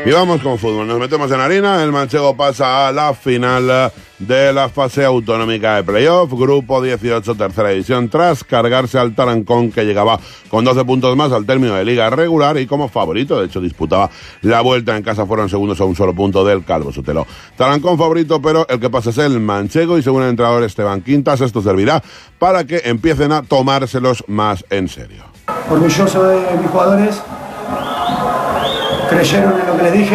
Y vamos con fútbol, nos metemos en harina. El Manchego pasa a la final de la fase autonómica de playoff, grupo 18, tercera división, tras cargarse al Tarancón, que llegaba con 12 puntos más al término de liga regular y como favorito. De hecho, disputaba la vuelta en casa, fueron segundos a un solo punto del Calvo Sotelo. Tarancón favorito, pero el que pasa es el Manchego, y según el entrenador Esteban Quintas, esto servirá para que empiecen a tomárselos más en serio. Orgulloso de mis jugadores, creyeron en lo que les dije.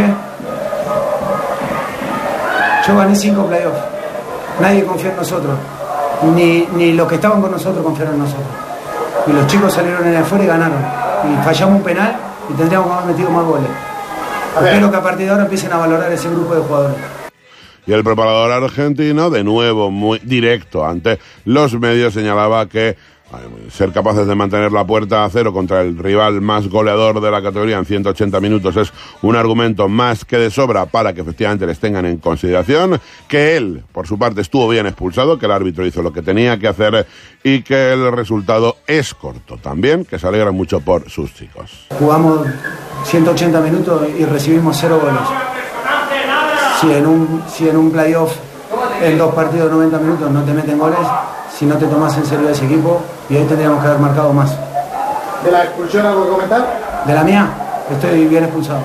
Yo gané 5 playoffs. Nadie confió en nosotros. Ni los que estaban con nosotros confiaron en nosotros. Y los chicos salieron en el afuera y ganaron. Y fallamos un penal y tendríamos que haber metido más goles. Espero que a partir de ahora empiecen a valorar ese grupo de jugadores. Y el preparador argentino, de nuevo muy directo ante los medios, señalaba que ser capaces de mantener la puerta a cero contra el rival más goleador de la categoría en 180 minutos es un argumento más que de sobra para que efectivamente les tengan en consideración, que él, por su parte, estuvo bien expulsado, que el árbitro hizo lo que tenía que hacer y que el resultado es corto también, que se alegra mucho por sus chicos. Jugamos 180 minutos y recibimos 0 goles. Si en un playoff en 2 partidos 90 minutos no te meten goles, si no te tomas en serio a ese equipo, y ahí tendríamos que haber marcado más. ¿De la expulsión algo que comentar? De la mía, estoy bien expulsado.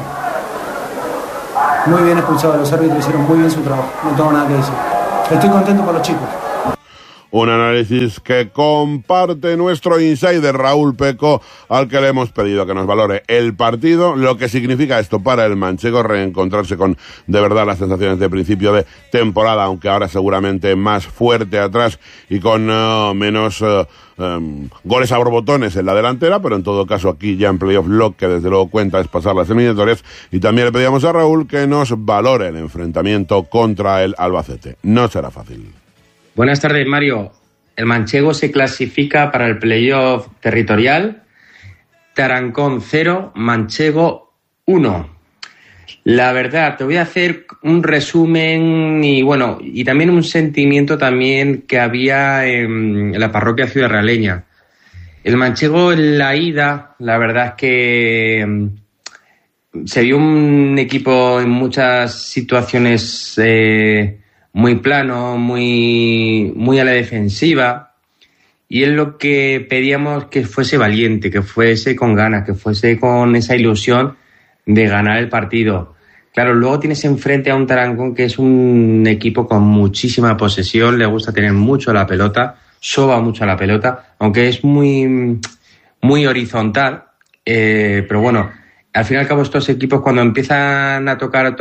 Muy bien expulsado, los árbitros hicieron muy bien su trabajo, no tengo nada que decir. Estoy contento por los chicos. Un análisis que comparte nuestro insider Raúl Peco, al que le hemos pedido que nos valore el partido, lo que significa esto para el Manchego, reencontrarse con de verdad las sensaciones de principio de temporada, aunque ahora seguramente más fuerte atrás y con menos goles a borbotones en la delantera, pero en todo caso aquí ya en playoff lo que desde luego cuenta es pasar las eliminatorias. Y también le pedíamos a Raúl que nos valore el enfrentamiento contra el Albacete. No será fácil. Buenas tardes, Mario. El Manchego se clasifica para el playoff territorial. Tarancón 0, Manchego 1. La verdad, te voy a hacer un resumen y también un sentimiento también que había en la parroquia ciudadrealeña. El Manchego en la ida, la verdad es que se vio un equipo en muchas situaciones muy plano, muy a la defensiva, y es lo que pedíamos, que fuese valiente, que fuese con ganas, que fuese con esa ilusión de ganar el partido. Claro, luego tienes enfrente a un Tarancón que es un equipo con muchísima posesión, le gusta tener mucho la pelota, soba mucho la pelota, aunque es muy horizontal, pero bueno, al fin y al cabo estos equipos cuando empiezan a tocar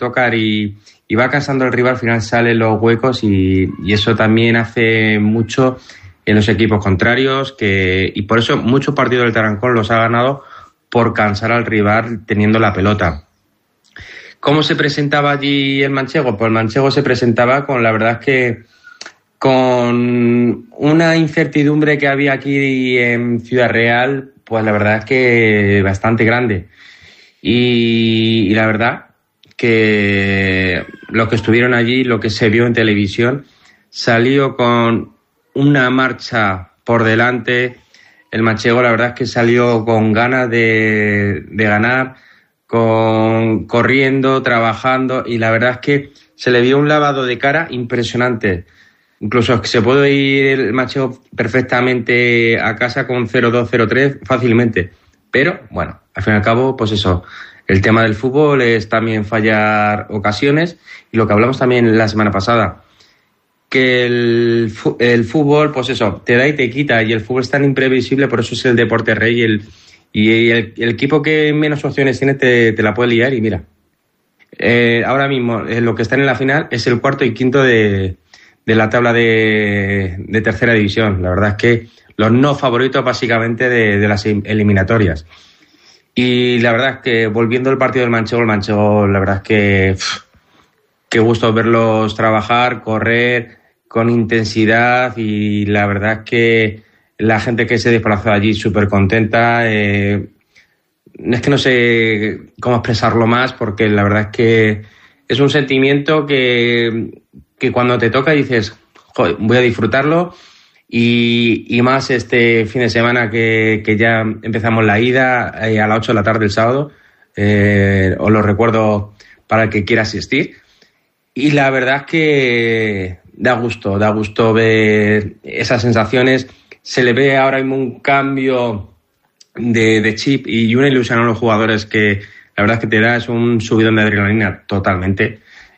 y va cansando el rival, al final salen los huecos y eso también hace mucho en los equipos contrarios, y por eso muchos partidos del Tarancón los ha ganado por cansar al rival teniendo la pelota. ¿Cómo se presentaba allí el Manchego? Pues el Manchego se presentaba con, la verdad es que con una incertidumbre que había aquí en Ciudad Real, pues la verdad es que bastante grande. Y la verdad que los que estuvieron allí, lo que se vio en televisión, salió con una marcha por delante. El Manchego, la verdad es que salió con ganas de ganar, corriendo, trabajando, y la verdad es que se le vio un lavado de cara impresionante. Incluso se puede ir el Manchego perfectamente a casa con 0-2, 0-3 fácilmente. Pero, bueno, al fin y al cabo, pues eso, el tema del fútbol es también fallar ocasiones, y lo que hablamos también la semana pasada, que el fútbol, pues eso, te da y te quita, y el fútbol es tan imprevisible, por eso es el deporte rey, y el equipo que menos opciones tiene te la puede liar, y mira, ahora mismo lo que están en la final es el cuarto y quinto de la tabla de tercera división. La verdad es que los no favoritos básicamente de las eliminatorias. Y la verdad es que volviendo al partido del Manchego, el Manchego, la verdad es que qué gusto verlos trabajar, correr con intensidad, y la verdad es que la gente que se desplazó allí súper contenta. Es que no sé cómo expresarlo más, porque la verdad es que es un sentimiento que cuando te toca dices, joder, voy a disfrutarlo, y más este fin de semana que ya empezamos la ida a las 8 de la tarde el sábado. os lo recuerdo para el que quiera asistir. Y la verdad es que da gusto ver esas sensaciones. Se le ve ahora mismo un cambio de chip y una ilusión a los jugadores que la verdad es que te da, es un subidón de adrenalina totalmente.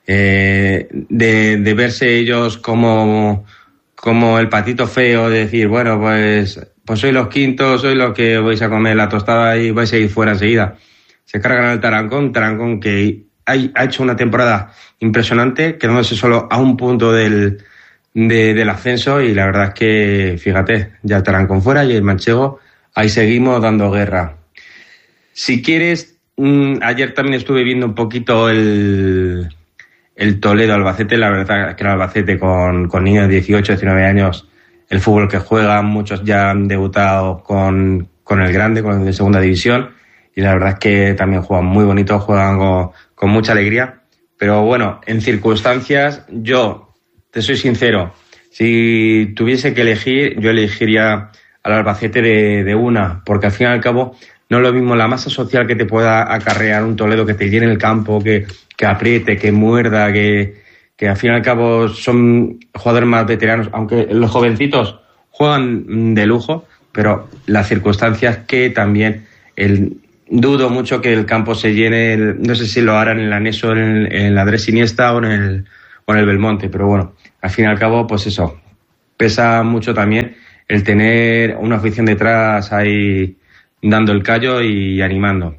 De verse ellos como el patito feo, de decir, bueno, pues sois los quintos, sois los que vais a comer la tostada y vais a ir fuera enseguida. Se cargan al Tarancón que ha hecho una temporada impresionante, quedándose solo a un punto del ascenso, y la verdad es que, fíjate, ya el Tarancón fuera y el manchego, ahí seguimos dando guerra. Si quieres, ayer también estuve viendo un poquito el Toledo-Albacete. La verdad es que el Albacete con niños de 18, 19 años, el fútbol que juegan, muchos ya han debutado con el grande, con el de segunda división, y la verdad es que también juegan muy bonito, juegan con mucha alegría. Pero bueno, en circunstancias, yo te soy sincero, si tuviese que elegir, yo elegiría al Albacete de una, porque al fin y al cabo no es lo mismo la masa social que te pueda acarrear un Toledo, que te llene el campo, que apriete, que muerda, que al fin y al cabo son jugadores más veteranos, aunque los jovencitos juegan de lujo, pero las circunstancias que también dudo mucho que el campo se llene, no sé si lo harán en el anexo, en la Andrés Iniesta o en el Belmonte, pero bueno, al fin y al cabo, pues eso, pesa mucho también el tener una afición detrás ahí dando el callo y animando.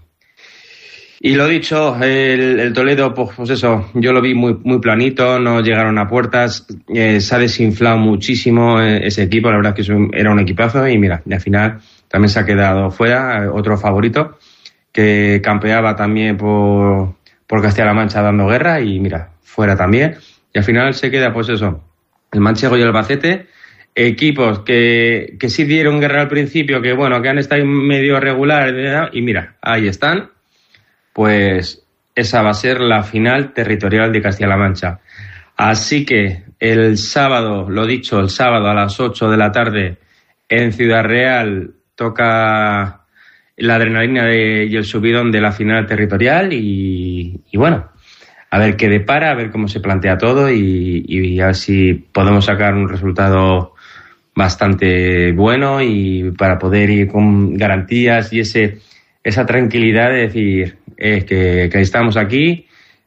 Y lo dicho, el Toledo, pues eso, yo lo vi muy, muy planito, no llegaron a puertas, se ha desinflado muchísimo ese equipo, la verdad es que era un equipazo, y mira, y al final también se ha quedado fuera otro favorito que campeaba también por Castilla-La Mancha dando guerra, y mira, fuera también, y al final se queda pues eso, el manchego y el Albacete, equipos que sí dieron guerra al principio, que bueno, que han estado medio regular, y mira, ahí están. Pues esa va a ser la final territorial de Castilla-La Mancha. Así que el sábado, lo dicho, el sábado a las 8 de la tarde en Ciudad Real toca la adrenalina y el subidón de la final territorial, y bueno, a ver qué depara, a ver cómo se plantea todo, y a ver si podemos sacar un resultado bastante bueno, y para poder ir con garantías y esa tranquilidad de decir que estamos aquí,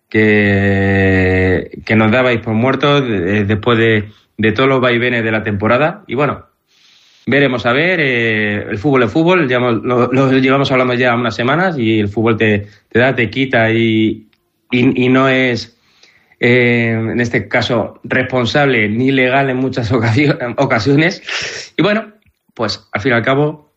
que nos dabais por muertos después de todos los vaivenes de la temporada. Y bueno, veremos a ver, el fútbol es fútbol, lo llevamos hablando ya unas semanas, y el fútbol te da, te quita, y no es, en este caso, responsable ni legal en muchas ocasiones. Y bueno, pues al fin y al cabo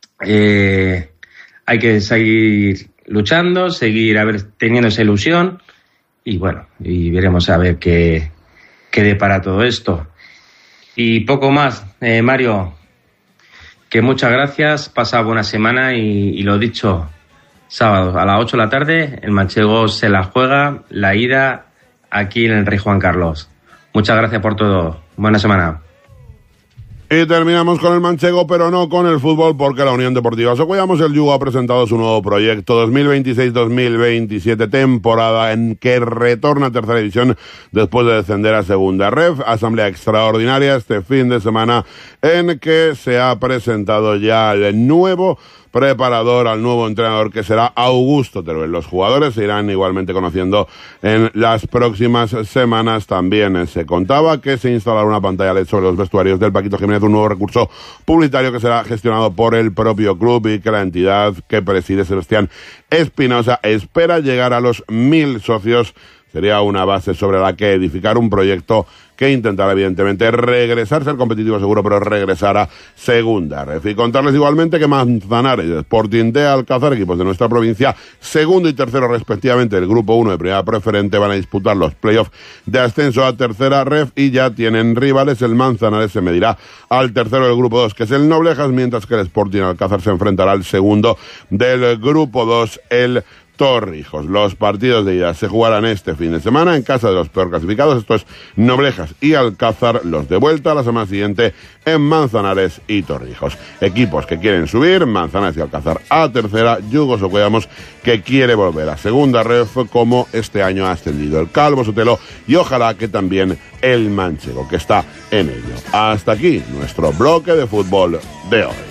hay que seguir luchando, seguir teniendo esa ilusión, y bueno, y veremos a ver qué depara todo esto. Y poco más, Mario, que muchas gracias, pasa buena semana, y lo dicho, sábado a las 8 de la tarde, el manchego se la juega, la ida aquí en el Rey Juan Carlos. Muchas gracias por todo, buena semana. Y terminamos con el manchego, pero no con el fútbol, porque la Unión Deportiva Socuellamos el Yugo ha presentado su nuevo proyecto 2026-2027, temporada en que retorna a tercera división después de descender a segunda ref. Asamblea extraordinaria este fin de semana en que se ha presentado ya el nuevo preparador, al nuevo entrenador, que será Augusto Teruel. Los jugadores se irán igualmente conociendo en las próximas semanas. También se contaba que se instalará una pantalla LED sobre los vestuarios del Paquito Jiménez, un nuevo recurso publicitario que será gestionado por el propio club, y que la entidad que preside Sebastián Espinosa espera llegar a los 1.000 socios. Sería una base sobre la que edificar un proyecto que intentará evidentemente regresar, ser competitivo seguro, pero regresar a segunda ref. Y contarles igualmente que Manzanares, Sporting de Alcázar, equipos de nuestra provincia, segundo y tercero respectivamente del grupo 1 de primera preferente, van a disputar los playoffs de ascenso a tercera ref, y ya tienen rivales. El Manzanares se medirá al tercero del grupo 2, que es el Noblejas, mientras que el Sporting Alcázar se enfrentará al segundo del grupo 2, el Torrijos. Los partidos de ida se jugarán este fin de semana en casa de los peor clasificados, esto es Noblejas y Alcázar. Los de vuelta la semana siguiente en Manzanares y Torrijos. Equipos que quieren subir, Manzanares y Alcázar a tercera, Yugos o Cuedamos que quiere volver a segunda ref, como este año ha ascendido el Calvo Sotelo, y ojalá que también el Manchego, que está en ello. Hasta aquí nuestro bloque de fútbol de hoy.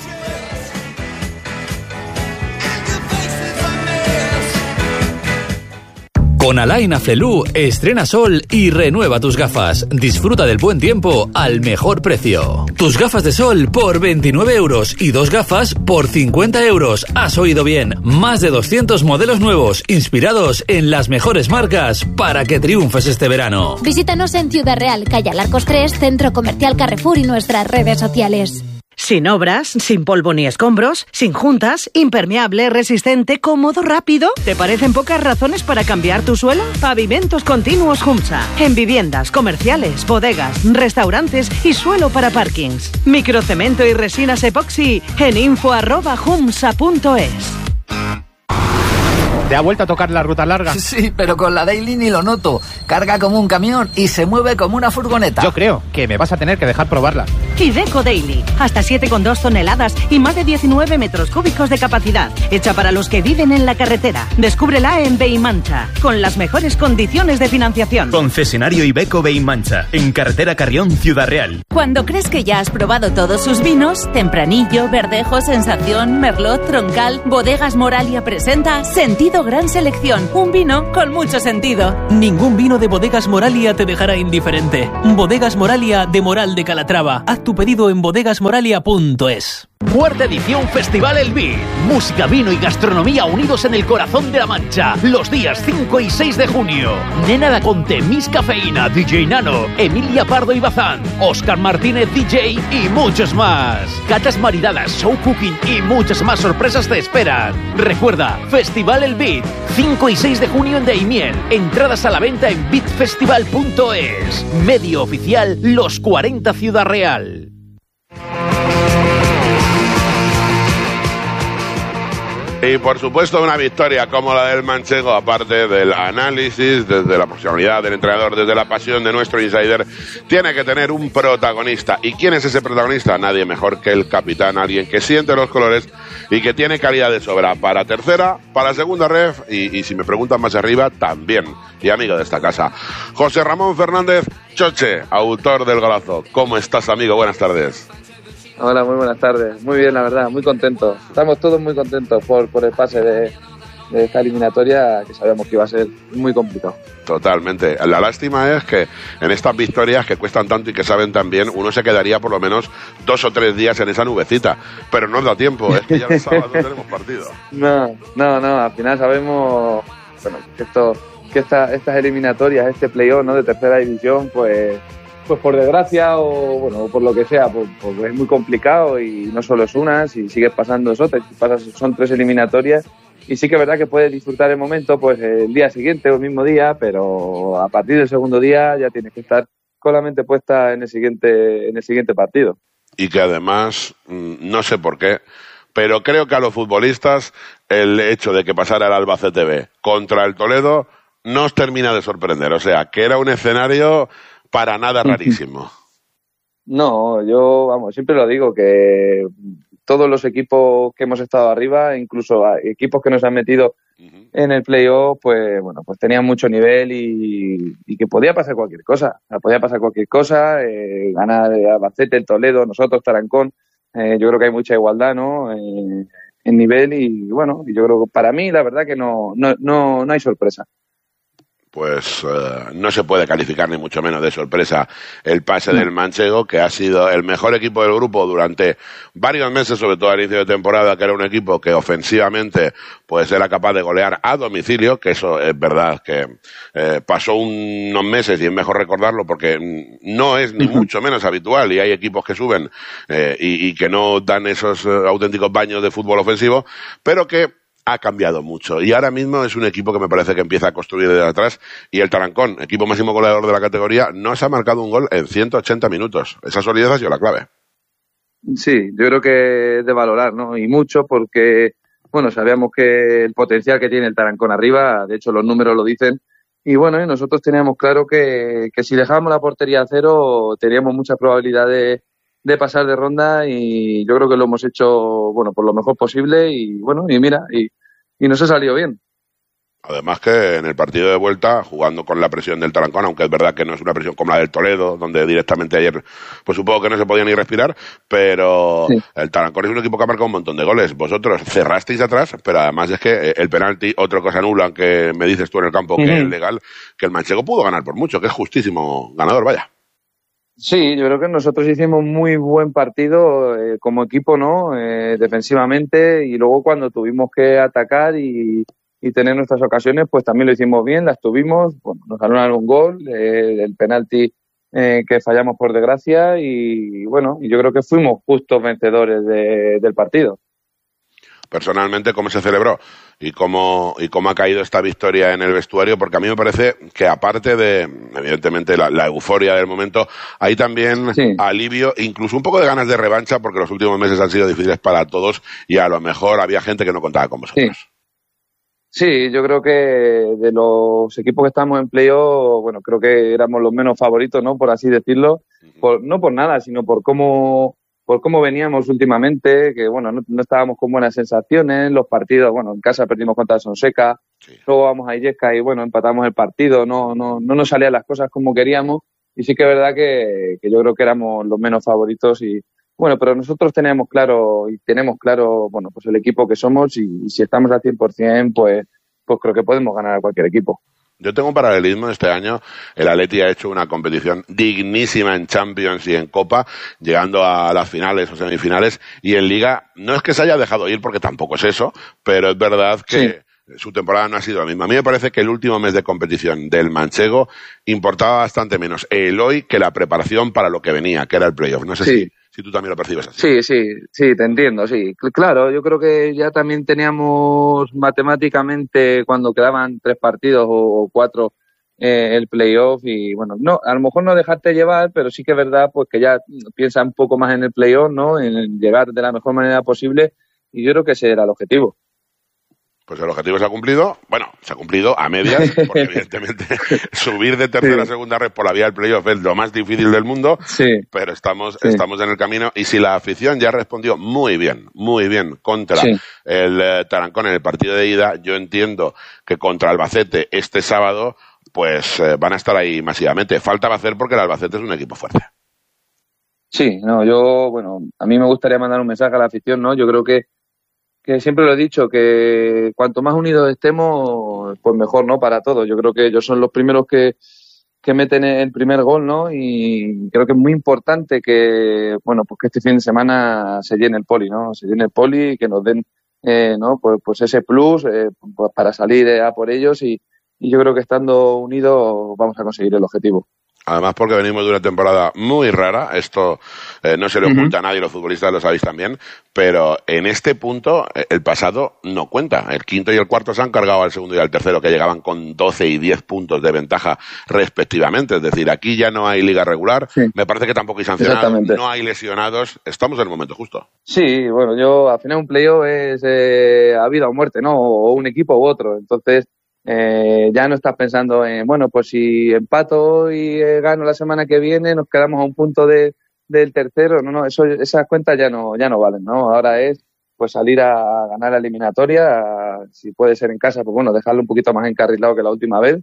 Con Alain Afflelou estrena sol y renueva tus gafas. Disfruta del buen tiempo al mejor precio. Tus gafas de sol por 29 euros y 2 gafas por 50 euros. Has oído bien. Más de 200 modelos nuevos inspirados en las mejores marcas para que triunfes este verano. Visítanos en Ciudad Real, calle Alarcos 3, Centro Comercial Carrefour y nuestras redes sociales. Sin obras, sin polvo ni escombros, sin juntas, impermeable, resistente, cómodo, rápido. ¿Te parecen pocas razones para cambiar tu suelo? Pavimentos Continuos Humsa. En viviendas, comerciales, bodegas, restaurantes y suelo para parkings. Microcemento y resinas epoxi en info@humsa.es. ¿Te ha vuelto a tocar la ruta larga? Sí, pero con la Daily ni lo noto. Carga como un camión y se mueve como una furgoneta. Yo creo que me vas a tener que dejar probarla. Iveco Daily. Hasta 7,2 toneladas y más de 19 metros cúbicos de capacidad. Hecha para los que viven en la carretera. Descúbrela en Beimancha, con las mejores condiciones de financiación. Concesionario Iveco Beimancha, en carretera Carrión, Ciudad Real. Cuando crees que ya has probado todos sus vinos, Tempranillo, Verdejo, Sensación, Merlot, Troncal, Bodegas Moralia presenta Sentido Gran Selección, un vino con mucho sentido. Ningún vino de Bodegas Moralia te dejará indiferente. Bodegas Moralia de Moral de Calatrava. Haz tu pedido en bodegasmoralia.es. Cuarta edición Festival El Beat. Música, vino y gastronomía unidos en el corazón de la Mancha. Los días 5 y 6 de junio. Nena Daconte, Miss Cafeína, DJ Nano, Emilia Pardo y Bazán, Óscar Martínez DJ y muchos más. Catas maridadas, show cooking y muchas más sorpresas te esperan. Recuerda, Festival El Beat, 5 y 6 de junio en Daimiel. Entradas a la venta en beatfestival.es. Medio oficial Los 40 Ciudad Real. Y por supuesto una victoria como la del Manchego, aparte del análisis, desde la profesionalidad del entrenador, desde la pasión de nuestro insider, tiene que tener un protagonista. ¿Y quién es ese protagonista? Nadie mejor que el capitán, alguien que siente los colores y que tiene calidad de sobra para tercera, para segunda ref y si me preguntan más arriba, también. Y amigo de esta casa. José Ramón Fernández Choche, autor del golazo. ¿Cómo estás, amigo? Buenas tardes. Hola, muy buenas tardes. Muy bien, la verdad, muy contentos. Estamos todos muy contentos por el pase de esta eliminatoria, que sabíamos que iba a ser muy complicado. Totalmente. La lástima es que en estas victorias que cuestan tanto y que saben tan bien, uno se quedaría por lo menos 2 o 3 días en esa nubecita. Pero no da tiempo, es que ya el sábado tenemos partido. No, al final sabemos, bueno, que estas eliminatorias, este playoff, ¿no?, de tercera división, pues por desgracia o bueno, por lo que sea, pues es muy complicado y no solo es una, si sigues pasando eso, son 3 eliminatorias y sí que es verdad que puedes disfrutar el momento pues el día siguiente o el mismo día, pero a partir del segundo día ya tienes que estar con la mente puesta en el siguiente partido. Y que además, no sé por qué, pero creo que a los futbolistas el hecho de que pasara el Albacete B contra el Toledo nos termina de sorprender, o sea, que era un escenario para nada rarísimo. No, yo, siempre lo digo, que todos los equipos que hemos estado arriba, incluso equipos que nos han metido en el playoff, pues bueno, pues tenían mucho nivel y que podía pasar cualquier cosa. Ganar Albacete, el Toledo, nosotros, Tarancón. Yo creo que hay mucha igualdad, ¿no?, en nivel y bueno, yo creo que para mí la verdad que no hay sorpresa. Pues no se puede calificar ni mucho menos de sorpresa el pase del Manchego, que ha sido el mejor equipo del grupo durante varios meses, sobre todo al inicio de temporada, que era un equipo que ofensivamente pues era capaz de golear a domicilio, que eso es verdad que pasó unos meses y es mejor recordarlo porque no es ni mucho menos habitual y hay equipos que suben y que no dan esos auténticos baños de fútbol ofensivo, pero que ha cambiado mucho y ahora mismo es un equipo que me parece que empieza a construir desde atrás y el Tarancón, equipo máximo goleador de la categoría, no se ha marcado un gol en 180 minutos. Esa solidez ha sido la clave. Sí, yo creo que es de valorar, ¿no? Y mucho porque bueno, sabíamos que el potencial que tiene el Tarancón arriba, de hecho los números lo dicen, y bueno, y nosotros teníamos claro que si dejábamos la portería a cero teníamos muchas probabilidades de pasar de ronda, y yo creo que lo hemos hecho, bueno, por lo mejor posible, y bueno, y mira, y nos ha salido bien. Además que en el partido de vuelta, jugando con la presión del Tarancón, aunque es verdad que no es una presión como la del Toledo, donde directamente ayer, pues supongo que no se podía ni respirar, pero sí. El Tarancón es un equipo que ha marcado un montón de goles. Vosotros cerrasteis atrás, pero además es que el penalti, otra cosa nula, aunque me dices tú en el campo que es legal, que el manchego pudo ganar por mucho, que es justísimo ganador, vaya. Sí, yo creo que nosotros hicimos muy buen partido como equipo, ¿no? Defensivamente, y luego cuando tuvimos que atacar y tener nuestras ocasiones, pues también lo hicimos bien, las tuvimos, bueno, nos anularon un gol, el penalti que fallamos por desgracia, y bueno, yo creo que fuimos justos vencedores del partido. Personalmente, ¿cómo se celebró? ¿Y cómo ha caído esta victoria en el vestuario? Porque a mí me parece que aparte de, evidentemente, la euforia del momento, hay también alivio, incluso un poco de ganas de revancha, porque los últimos meses han sido difíciles para todos y a lo mejor había gente que no contaba con vosotros. Sí, yo creo que de los equipos que estamos en playoff, bueno, creo que éramos los menos favoritos, ¿no? Por así decirlo. No por nada, sino por cómo veníamos últimamente, que bueno, no estábamos con buenas sensaciones, los partidos, bueno, en casa perdimos contra Sonseca, luego vamos a Illesca y bueno, empatamos el partido, no nos salían las cosas como queríamos, y sí que es verdad que yo creo que éramos los menos favoritos, y bueno, pero nosotros tenemos claro, bueno, pues el equipo que somos, y si estamos al 100%, pues creo que podemos ganar a cualquier equipo. Yo tengo un paralelismo este año. El Atleti ha hecho una competición dignísima en Champions y en Copa, llegando a las finales o semifinales, y en Liga no es que se haya dejado ir, porque tampoco es eso, pero es verdad que su temporada no ha sido la misma. A mí me parece que el último mes de competición del manchego importaba bastante menos el hoy que la preparación para lo que venía, que era el playoff. No sé si tú también lo percibes así. Sí, te entiendo, sí. Claro, yo creo que ya también teníamos matemáticamente, cuando quedaban 3 partidos o 4, el playoff, y bueno, no, a lo mejor no dejarte llevar, pero sí que es verdad pues que ya piensa un poco más en el playoff, ¿no? En llegar de la mejor manera posible, y yo creo que ese era el objetivo. Pues el objetivo se ha cumplido. Bueno, se ha cumplido a medias, porque evidentemente subir de tercera a segunda red por la vía del playoff es lo más difícil del mundo, pero estamos en el camino, y si la afición ya respondió muy bien contra el Tarancón en el partido de ida, yo entiendo que contra Albacete este sábado pues van a estar ahí masivamente. Falta va a hacer porque el Albacete es un equipo fuerte. Sí, no, bueno, a mí me gustaría mandar un mensaje a la afición, ¿no? Yo creo que siempre lo he dicho, que cuanto más unidos estemos, pues mejor, ¿no? Para todos. Yo creo que ellos son los primeros que meten el primer gol, ¿no? Y creo que es muy importante que, bueno, pues que este fin de semana se llene el Poli, ¿no? Se llene el Poli, que nos den, ¿no? Pues ese plus, pues para salir a por ellos, y yo creo que estando unidos vamos a conseguir el objetivo. Además, porque venimos de una temporada muy rara, esto no se le oculta a nadie, los futbolistas lo sabéis también, pero en este punto el pasado no cuenta. El quinto y el cuarto se han cargado al segundo y al tercero, que llegaban con 12 y 10 puntos de ventaja respectivamente. Es decir, aquí ya no hay liga regular, me parece que tampoco hay sancionados, no hay lesionados, estamos en el momento justo. Sí, bueno, al final un playoff es a vida o muerte, ¿no? O un equipo u otro, entonces ya no estás pensando en, bueno, pues si empato y gano la semana que viene, nos quedamos a un punto del tercero. No, esas cuentas ya no valen, ¿no? Ahora es pues salir a ganar la eliminatoria, si puede ser en casa, pues bueno, dejarlo un poquito más encarrilado que la última vez,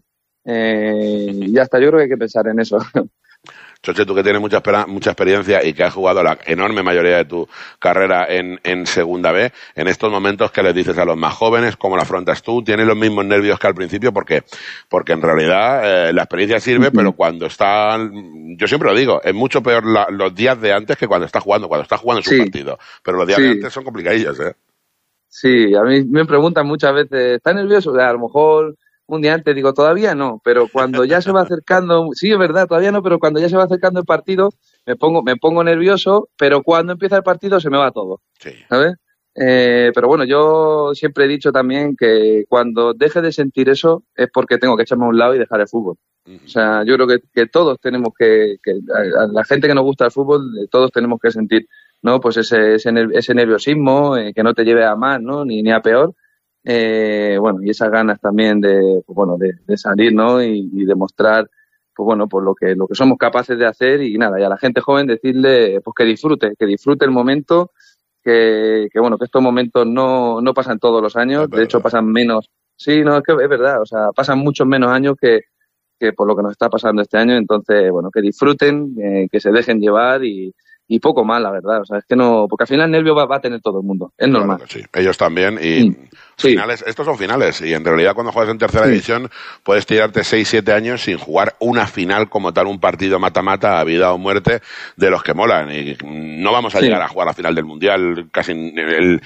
y ya está. Yo creo que hay que pensar en eso. Choche, tú que tienes mucha experiencia y que has jugado la enorme mayoría de tu carrera en Segunda B, en estos momentos, ¿qué les dices a los más jóvenes? ¿Cómo la afrontas tú? ¿Tienes los mismos nervios que al principio? Porque en realidad la experiencia sirve, pero cuando yo siempre lo digo, es mucho peor los días de antes que cuando estás jugando. Cuando estás jugando es un partido, pero los días de antes son complicadillos, ¿eh? Sí, a mí me preguntan muchas veces, ¿estás nervioso? O sea, a lo mejor un día antes digo, todavía no, pero cuando ya se va acercando, sí, es verdad, todavía no, pero cuando ya se va acercando el partido, me pongo nervioso, pero cuando empieza el partido se me va todo, ¿sabes? Pero bueno, yo siempre he dicho también que cuando deje de sentir eso es porque tengo que echarme a un lado y dejar el fútbol. O sea, yo creo que todos tenemos a la gente que nos gusta el fútbol, todos tenemos que sentir ¿no? Pues ese nerviosismo, que no te lleve a más, ¿no? Ni a peor. Bueno, y esas ganas también de salir, ¿no? Y demostrar, pues bueno, pues lo que somos capaces de hacer. Y nada, y a la gente joven decirle, pues que disfrute el momento, que bueno, que estos momentos no pasan todos los años, de hecho pasan menos. Sí, no, es que es verdad, o sea, pasan muchos menos años que por lo que nos está pasando este año. Entonces, bueno, que disfruten, que se dejen llevar y poco más, la verdad. O sea, es que no, porque al final nervio va a tener todo el mundo, es normal. Claro, sí, ellos también. Y finales, estos son finales, y en realidad cuando juegas en tercera división puedes tirarte 6-7 años sin jugar una final como tal, un partido mata-mata a vida o muerte de los que molan. Y no vamos a llegar a jugar la final del Mundial, casi el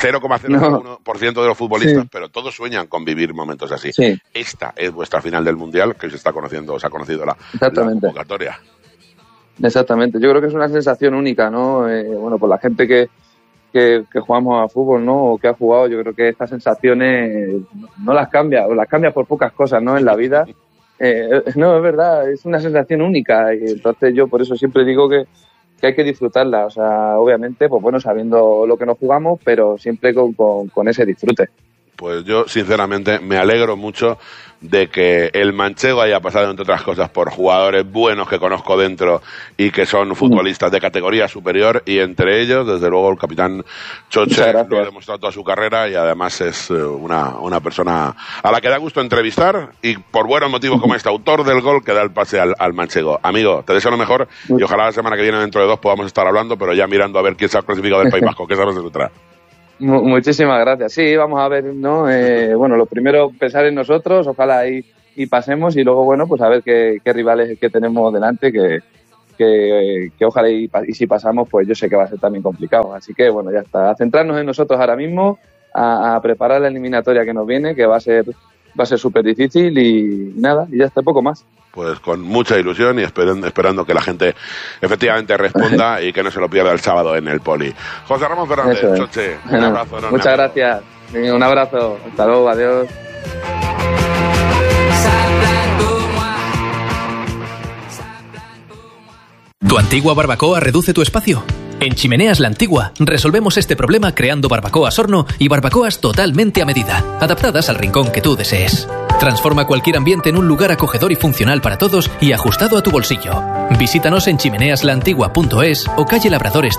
0,01% de los futbolistas, pero todos sueñan con vivir momentos así. Esta es vuestra final del Mundial, que os ha conocido la convocatoria. Exactamente, yo creo que es una sensación única, ¿no? Bueno, por la gente que jugamos a fútbol, ¿no? O que ha jugado, yo creo que estas sensaciones no las cambia, o las cambia por pocas cosas, ¿no? En la vida. No, es verdad, es una sensación única, y entonces yo por eso siempre digo que hay que disfrutarla, o sea, obviamente, pues bueno, sabiendo lo que nos jugamos, pero siempre con ese disfrute. Pues yo, sinceramente, me alegro mucho de que el manchego haya pasado, entre otras cosas, por jugadores buenos que conozco dentro y que son futbolistas de categoría superior, y entre ellos, desde luego, el capitán Choche lo ha demostrado toda su carrera, y además es una persona a la que da gusto entrevistar, y por buenos motivos como este, autor del gol que da el pase al manchego. Amigo, te deseo lo mejor, y ojalá la semana que viene, dentro de 2, podamos estar hablando, pero ya mirando a ver quién se ha clasificado del País Vasco. ¿Qué sabes de su trabajo? Muchísimas gracias. Sí, vamos a ver, ¿no? Bueno, lo primero, pensar en nosotros, ojalá y pasemos, y luego, bueno, pues a ver qué rivales que tenemos delante, que ojalá y si pasamos, pues yo sé que va a ser también complicado. Así que, bueno, ya está. A centrarnos en nosotros ahora mismo, a preparar la eliminatoria que nos viene, que va a ser súper difícil, y nada, y ya está, poco más. Pues con mucha ilusión y esperando que la gente efectivamente responda y que no se lo pierda el sábado en el Poli. José Ramón Fernández, Choche, un abrazo enorme. Muchas gracias, un abrazo, hasta luego, adiós. ¿Tu antigua barbacoa reduce tu espacio? En Chimeneas La Antigua resolvemos este problema creando barbacoas horno y barbacoas totalmente a medida, adaptadas al rincón que tú desees. Transforma cualquier ambiente en un lugar acogedor y funcional para todos y ajustado a tu bolsillo. Visítanos en chimeneaslaantigua.es o calle Labradores